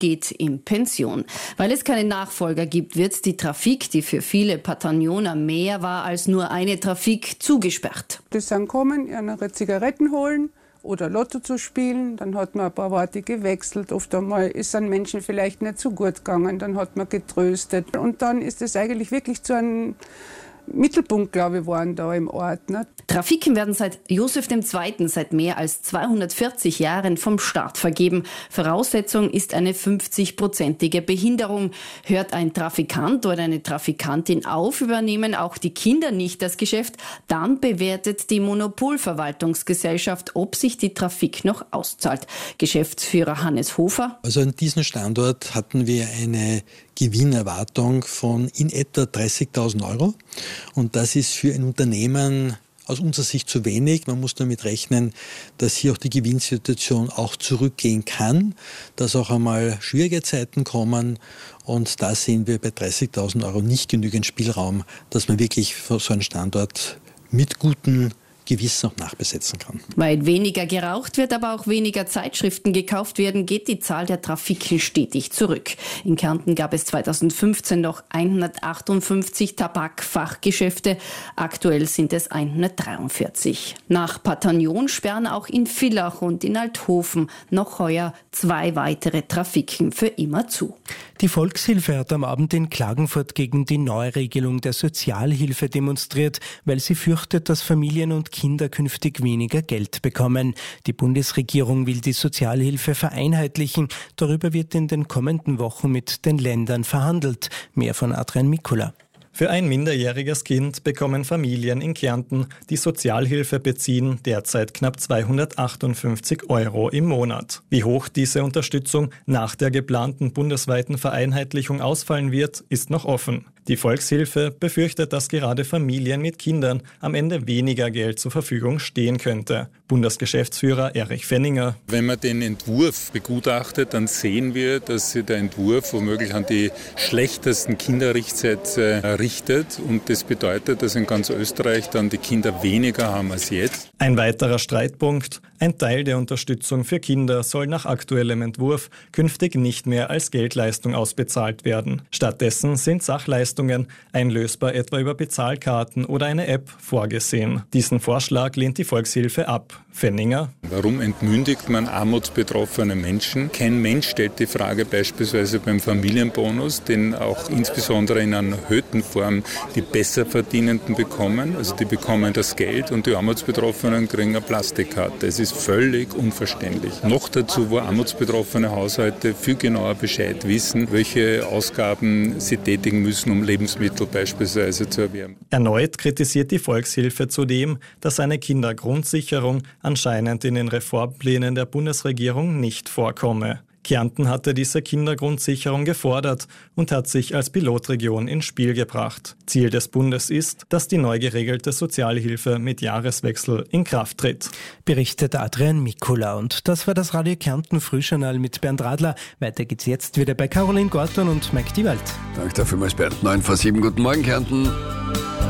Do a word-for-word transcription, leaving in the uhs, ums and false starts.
geht in Pension. Weil es keine Nachfolger gibt, wird die Trafik, die für viele Patagnoner mehr war als nur eine Trafik, zugesperrt. Die sind kommen, ihre Zigaretten holen oder Lotto zu spielen. Dann hat man ein paar Worte gewechselt. Oft einmal ist es Menschen vielleicht nicht so gut gegangen. Dann hat man getröstet. Und dann ist es eigentlich wirklich zu einem Mittelpunkt, glaube ich, waren da im Ort. Ne? Trafiken werden seit Josef der Zweite seit mehr als zweihundertvierzig Jahren vom Staat vergeben. Voraussetzung ist eine fünfzig-prozentige Behinderung. Hört ein Trafikant oder eine Trafikantin auf, übernehmen auch die Kinder nicht das Geschäft, dann bewertet die Monopolverwaltungsgesellschaft, ob sich die Trafik noch auszahlt. Geschäftsführer Hannes Hofer. Also an diesem Standort hatten wir eine Gewinnerwartung von in etwa dreißigtausend Euro. Und das ist für ein Unternehmen aus unserer Sicht zu wenig. Man muss damit rechnen, dass hier auch die Gewinnsituation auch zurückgehen kann, dass auch einmal schwierige Zeiten kommen. Und da sehen wir bei dreißigtausend Euro nicht genügend Spielraum, dass man wirklich so einen Standort mit guten Gewissen auch nachbesetzen kann. Weil weniger geraucht wird, aber auch weniger Zeitschriften gekauft werden, geht die Zahl der Trafiken stetig zurück. In Kärnten gab es zweitausendfünfzehn noch hundertachtundfünfzig Tabakfachgeschäfte. Aktuell sind es hundertdreiundvierzig. Nach Patagnon sperren auch in Villach und in Althofen noch heuer zwei weitere Trafiken für immer zu. Die Volkshilfe hat am Abend in Klagenfurt gegen die Neuregelung der Sozialhilfe demonstriert, weil sie fürchtet, dass Familien und Kinder künftig weniger Geld bekommen. Die Bundesregierung will die Sozialhilfe vereinheitlichen. Darüber wird in den kommenden Wochen mit den Ländern verhandelt. Mehr von Adrian Mikula. Für ein minderjähriges Kind bekommen Familien in Kärnten, die Sozialhilfe beziehen, derzeit knapp zweihundertachtundfünfzig Euro im Monat. Wie hoch diese Unterstützung nach der geplanten bundesweiten Vereinheitlichung ausfallen wird, ist noch offen. Die Volkshilfe befürchtet, dass gerade Familien mit Kindern am Ende weniger Geld zur Verfügung stehen könnte. Bundesgeschäftsführer Erich Fenninger. Wenn man den Entwurf begutachtet, dann sehen wir, dass sich der Entwurf womöglich an die schlechtesten Kinderrichtsätze richtet. Und das bedeutet, dass in ganz Österreich dann die Kinder weniger haben als jetzt. Ein weiterer Streitpunkt: Ein Teil der Unterstützung für Kinder soll nach aktuellem Entwurf künftig nicht mehr als Geldleistung ausbezahlt werden. Stattdessen sind Sachleistungen einlösbar etwa über Bezahlkarten oder eine App vorgesehen. Diesen Vorschlag lehnt die Volkshilfe ab. Fenninger. Warum entmündigt man armutsbetroffene Menschen? Kein Mensch stellt die Frage beispielsweise beim Familienbonus, den auch insbesondere in einer erhöhten Form die Besserverdienenden bekommen. Also die bekommen das Geld und die Armutsbetroffenen kriegen eine Plastikkarte. Es ist völlig unverständlich. Noch dazu, wo armutsbetroffene Haushalte viel genauer Bescheid wissen, welche Ausgaben sie tätigen müssen, um Lebensmittel beispielsweise zu erwerben. Erneut kritisiert die Volkshilfe zudem, dass eine Kindergrundsicherung anscheinend in den Reformplänen der Bundesregierung nicht vorkomme. Kärnten hatte diese Kindergrundsicherung gefordert und hat sich als Pilotregion ins Spiel gebracht. Ziel des Bundes ist, dass die neu geregelte Sozialhilfe mit Jahreswechsel in Kraft tritt. Berichtet Adrian Mikula. Und das war das Radio Kärnten Frühjournal mit Bernd Radler. Weiter geht's jetzt wieder bei Caroline Gorton und Mike Diewald. Danke dafür, Bernd. neun vor sieben. Guten Morgen, Kärnten.